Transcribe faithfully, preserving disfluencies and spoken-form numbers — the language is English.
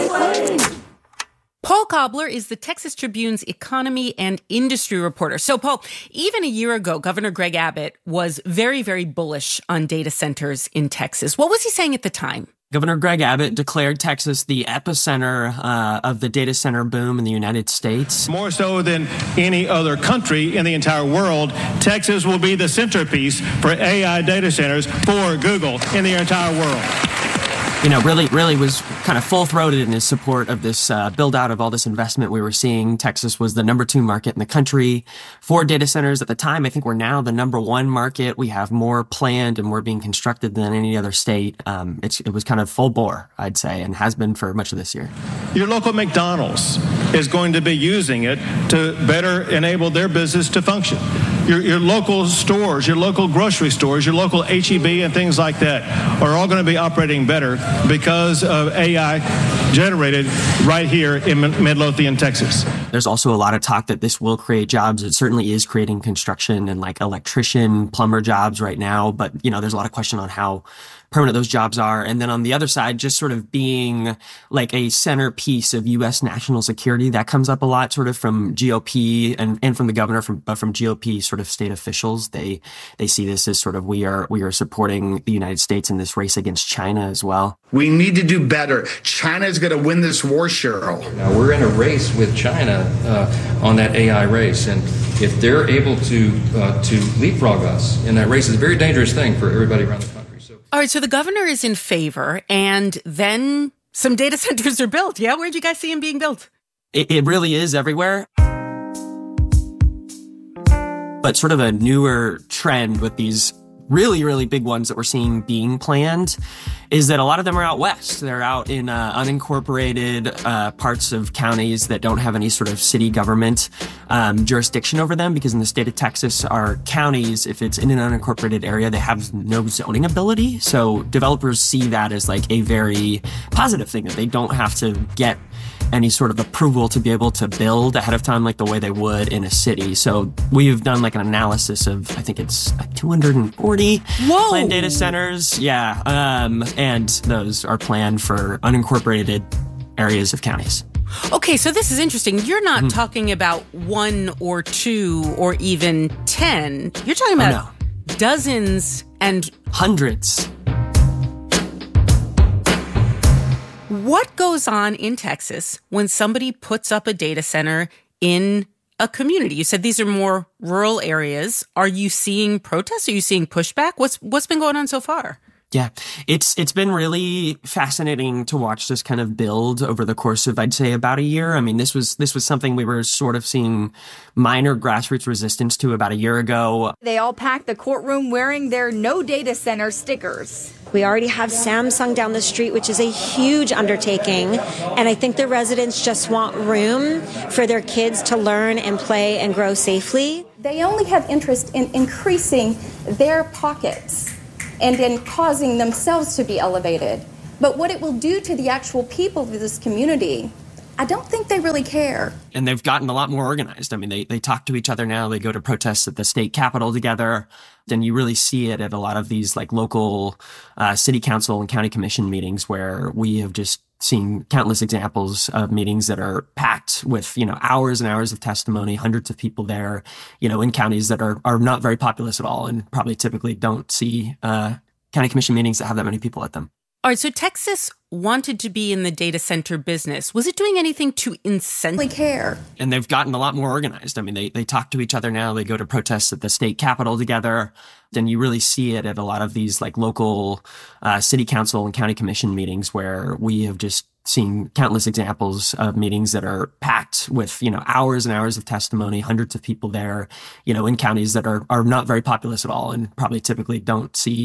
Paul Cobbler is the Texas Tribune's economy and industry reporter. So, Paul, even a year ago, Governor Greg Abbott was very, very bullish on data centers in Texas. What was he saying at the time? Governor Greg Abbott declared Texas the epicenter uh, of the data center boom in the United States. More so than any other country in the entire world, Texas will be the centerpiece for A I data centers for Google in the entire world. You know, really, really was kind of full-throated in his support of this uh, build-out of all this investment we were seeing. Texas was the number two market in the country for data centers at the time. I think we're now the number one market. We have more planned and more being constructed than any other state. Um, it's, it was kind of full bore, I'd say, and has been for much of this year. Your local McDonald's is going to be using it to better enable their business to function. Your, your local stores, your local grocery stores, your local H E B and things like that are all going to be operating better because of A I generated right here in Midlothian, Texas. There's also a lot of talk that this will create jobs. It certainly is creating construction and like electrician, plumber jobs right now. But, you know, there's a lot of question on how permanent those jobs are. And then on the other side, just sort of being like a centerpiece of U S national security, that comes up a lot sort of from G O P and, and from the governor, from, but from G O P sort of state officials. They, they see this as sort of, we are, we are supporting the United States in this race against China as well. We need to do better. China's going to win this war, Cheryl. Now we're in a race with China uh, on that A I race. And if they're able to, uh, to leapfrog us in that race, it's a very dangerous thing for everybody around the country. All right, so the governor is in favor, and then some data centers are built. Yeah, where'd you guys see them being built? It, it really is everywhere. But sort of a newer trend with these really, really big ones that we're seeing being planned is that a lot of them are out west. They're out in uh, unincorporated uh, parts of counties that don't have any sort of city government um, jurisdiction over them, because in the state of Texas, our counties, if it's in an unincorporated area, they have no zoning ability. So developers see that as like a very positive thing, that they don't have to get any sort of approval to be able to build ahead of time like the way they would in a city. So we've done like an analysis of, I think it's like two hundred forty Whoa. planned data centers. Yeah. Um, and those are planned for unincorporated areas of counties. Okay, so this is interesting. You're not Mm-hmm. talking about one or two or even ten. You're talking about Oh, no. dozens and Hundreds. What goes on in Texas when somebody puts up a data center in a community? You said these are more rural areas. Are you seeing protests? Are you seeing pushback? What's what's been going on so far? Yeah, it's it's been really fascinating to watch this kind of build over the course of, I'd say, about a year. I mean, this was this was something we were sort of seeing minor grassroots resistance to about a year ago. They all packed the courtroom wearing their no data center stickers. We already have Samsung down the street, which is a huge undertaking. And I think the residents just want room for their kids to learn and play and grow safely. They only have interest in increasing their pockets and in causing themselves to be elevated. But what it will do to the actual people of this community, I don't think they really care. And they've gotten a lot more organized. I mean, they, they talk to each other now. They go to protests at the state capitol together. Then you really see it at a lot of these like local uh, city council and county commission meetings, where we have just seen countless examples of meetings that are packed with, you know, hours and hours of testimony, hundreds of people there, you know, in counties that are, are not very populous at all, and probably typically don't see uh, county commission meetings that have that many people at them. All right, so Texas wanted to be in the data center business. Was it doing anything to incentivize care? And they've gotten a lot more organized. I mean, they, they talk to each other now. They go to protests at the state capitol together. Then you really see it at a lot of these like local uh, city council and county commission meetings, where we have just seen countless examples of meetings that are packed with, you know, hours and hours of testimony, hundreds of people there, you know, in counties that are, are not very populous at all, and probably typically don't see